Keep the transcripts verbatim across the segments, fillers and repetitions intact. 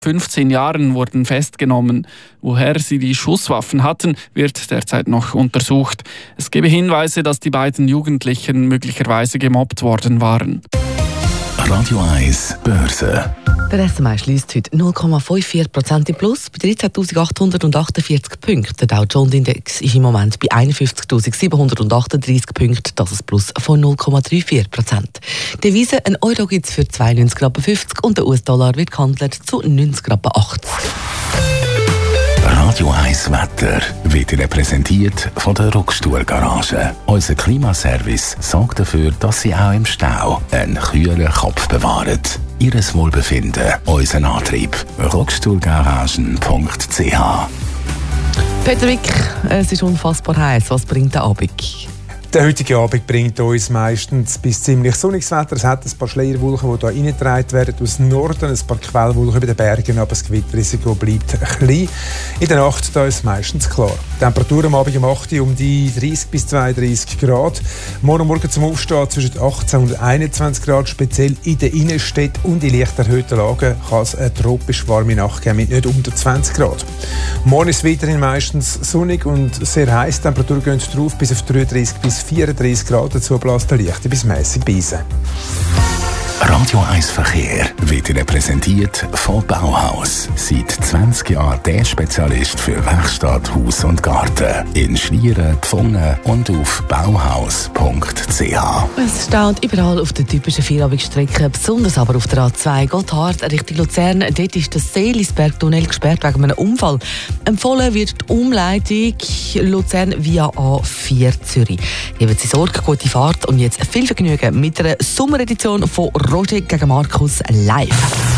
fünfzehn Jahren wurden festgenommen. Woher sie die Schusswaffen hatten, wird derzeit noch untersucht. Es gebe Hinweise, dass die beiden Jugendlichen möglicherweise gemobbt worden waren. Radio eins Börse. Der S M I schliesst heute null Komma vierundfünfzig Prozent im Plus bei dreizehntausendachthundertachtundvierzig Punkten. Der Dow Jones Index ist im Moment bei einundfünfzigtausendsiebenhundertachtunddreißig Punkten. Das ist ein Plus von null Komma vierunddreißig Prozent. Devise, ein Euro gibt es für zweiundneunzig Komma fünfzig und der U S-Dollar wird gehandelt zu neunzig Komma achtzig. Radio eins Wetter wird Ihnen präsentiert von der Ruckstuhl Garage. Unser Klimaservice sorgt dafür, dass Sie auch im Stau einen kühlen Kopf bewahren. Ihres Wohlbefinden, unser Antrieb. ruckstuhlgaragen punkt c h. Peter Wick, es ist unfassbar heiß. Was bringt der Abend? Der heutige Abend bringt uns meistens bis ziemlich sonniges Wetter. Es hat ein paar Schleierwolken, die hier reingetragen werden aus Norden, ein paar Quellwolken über den Bergen, aber das Gewitterrisiko bleibt klein. In der Nacht da ist es meistens klar. Die Temperatur am Abend um acht Uhr um die dreißig bis zweiunddreißig Grad. Morgen Morgen zum Aufstehen zwischen achtzehn und einundzwanzig Grad, speziell in den Innenstädten und in leicht erhöhten Lagen kann es eine tropisch warme Nacht geben mit nicht unter zwanzig Grad. Morgen ist es weiterhin meistens sonnig und sehr heiß. Die Temperatur geht drauf bis auf dreiunddreißig bis vierunddreißig Grad, dazu bläst der leichte bis mäßig Brise. Radio eins Verkehr wird Ihnen präsentiert von Bauhaus. Seit zwanzig Jahren der Spezialist für Werkstatt, Haus und Garten. In Schlieren, Pfungen und auf bauhaus punkt c h. Es steht überall auf den typischen Vierabendstrecken, besonders aber auf der A zwei Gotthard Richtung Luzern. Dort ist der Seelisberg-Tunnel gesperrt wegen einem Unfall. Empfohlen wird die Umleitung Luzern via A vier Zürich. Geben Sie Sorge, gute Fahrt und jetzt viel Vergnügen mit einer Sommeredition von Roger gegen Markus live.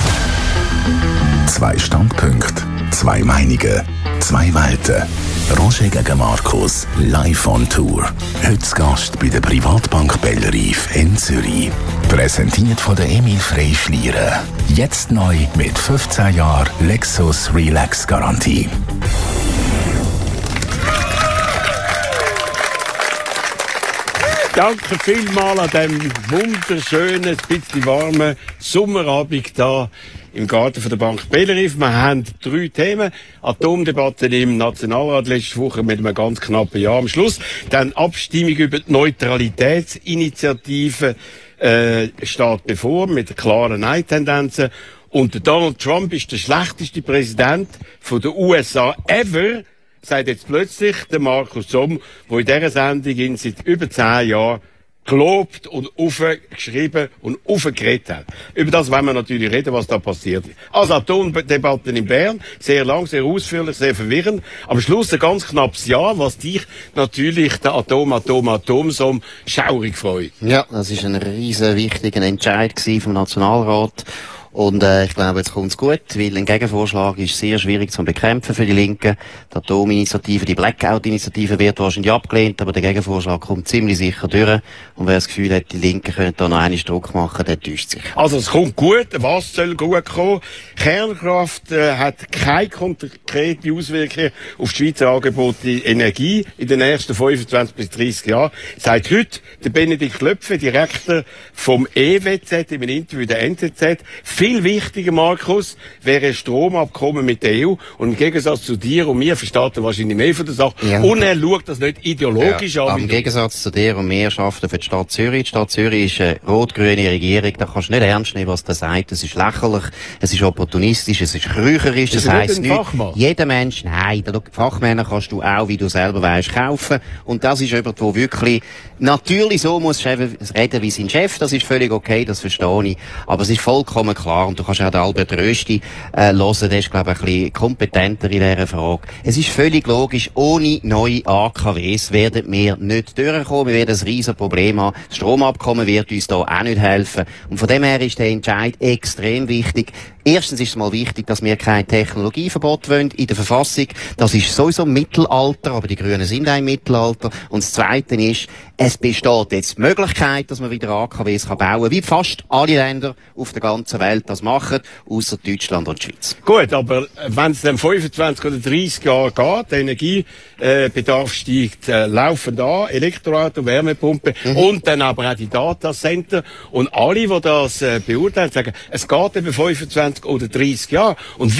Zwei Standpunkte, zwei Meinungen, zwei Welten. Roger gegen Markus live on Tour. Heute zu Gast bei der Privatbank Bellerive in Zürich. Präsentiert von der Emil Frey Schlieren. Jetzt neu mit fünfzehn Jahren Lexus Relax Garantie. Danke vielmals an diesem wunderschönen, bisschen warmen Sommerabend hier im Garten von der Bank Bellerive. Wir haben drei Themen. Atomdebatte im Nationalrat letzte Woche mit einem ganz knappen Ja am Schluss. Dann Abstimmung über die Neutralitätsinitiative äh, steht bevor mit klaren Nein-Tendenzen. Und der Donald Trump ist der schlechteste Präsident von den U S A ever, sagt jetzt plötzlich der Markus Somm, der in dieser Sendung ihn seit über zehn Jahren gelobt und aufgeschrieben und aufgeredet hat. Über das wollen wir natürlich reden, was da passiert ist. Also Atomdebatten in Bern, sehr lang, sehr ausführlich, sehr verwirrend. Am Schluss ein ganz knappes Ja, was dich natürlich der Atom, Atom, Atom-Somm schaurig freut. Ja, das war ein riesen wichtiger Entscheid vom Nationalrat. Und äh, ich glaube, jetzt kommt's gut, weil ein Gegenvorschlag ist sehr schwierig zu bekämpfen für die Linken. Die Atominitiative, die Blackout-Initiative wird wahrscheinlich abgelehnt, aber der Gegenvorschlag kommt ziemlich sicher durch. Und wer das Gefühl hat, die Linken können da noch einen Druck machen, der täuscht sich. Also es kommt gut, was soll gut kommen? Kernkraft äh, hat keine konkrete Auswirkungen auf die Schweizer Angebote Energie in den nächsten fünfundzwanzig bis dreißig Jahren. Sagt heute der Benedikt Klöpfe, Direktor vom E W Z, in einem Interview der N Z Z. Viel wichtiger, Markus, wäre ein Stromabkommen mit der E U. Und im Gegensatz zu dir und mir versteht er wahrscheinlich mehr von der Sache. Ja. Und er schaut das nicht ideologisch ja, an. Im Gegensatz zu dir und mir schafft er für die Stadt Zürich. Die Stadt Zürich ist eine rot-grüne Regierung. Da kannst du nicht ernst nehmen, was der sagt. Es ist lächerlich, es ist opportunistisch, es ist krücherisch. Das heisst nicht, jeder Mensch, nein, Fachmänner kannst du auch, wie du selber weißt, kaufen. Und das ist jemand, der wirklich natürlich so muss reden wie sein Chef. Das ist völlig okay, das verstehe ich. Aber es ist vollkommen klar. Und du kannst auch den Albert Rösti äh, hören, der ist, glaube ich, ein bisschen kompetenter in dieser Frage. Es ist völlig logisch, ohne neue A K Ws werden wir nicht durchkommen. Wir werden ein riesen Problem haben. Das Stromabkommen wird uns da auch nicht helfen. Und von dem her ist der Entscheid extrem wichtig. Erstens ist es mal wichtig, dass wir kein Technologieverbot wollen in der Verfassung. Das ist sowieso Mittelalter, aber die Grünen sind auch im Mittelalter. Und das Zweite ist, es besteht jetzt die Möglichkeit, dass man wieder A K Ws bauen kann, wie fast alle Länder auf der ganzen Welt das machen, außer Deutschland und die Schweiz. Gut, aber wenn es dann fünfundzwanzig oder dreißig Jahre geht, der Energiebedarf steigt äh, laufend an, Elektroauto, Wärmepumpe mhm. und dann aber auch die Datacenter. Und alle, die das äh, beurteilen, sagen, es geht eben fünfundzwanzig oder dreißig Jahre. Und